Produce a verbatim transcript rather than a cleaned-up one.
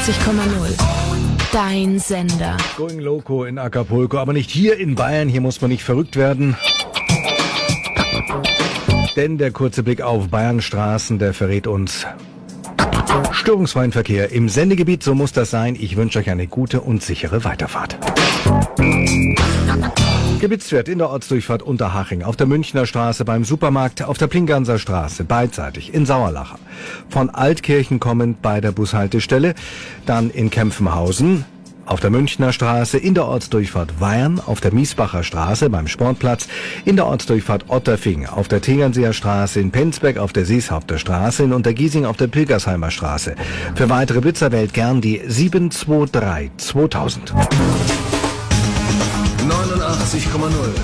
neunundachtzig Komma null. Dein Sender. Going Loco in Acapulco, aber nicht hier in Bayern. Hier muss man nicht verrückt werden. Denn der kurze Blick auf Bayernstraßen, der verrät uns störungsfreien Verkehr im Sendegebiet. So muss das sein. Ich wünsche euch eine gute und sichere Weiterfahrt. Gebietswert in der Ortsdurchfahrt Unterhaching, auf der Münchner Straße beim Supermarkt, auf der Plinganser Straße, beidseitig in Sauerlacher. Von Altkirchen kommend bei der Bushaltestelle, dann in Kempfenhausen, auf der Münchner Straße, in der Ortsdurchfahrt Weyern, auf der Miesbacher Straße beim Sportplatz, in der Ortsdurchfahrt Otterfing, auf der Tegernseer Straße, in Penzberg auf der Seeshaupter Straße, in Untergiesing auf der Pilgersheimer Straße. Für weitere Blitzer wählt gern die sieben zwei drei zweitausend. neunundachtzig Komma null